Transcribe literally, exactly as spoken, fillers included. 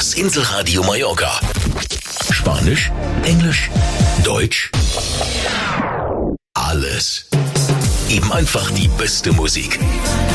Das Inselradio Mallorca. Spanisch, Englisch, Deutsch. Alles. Eben einfach die beste Musik.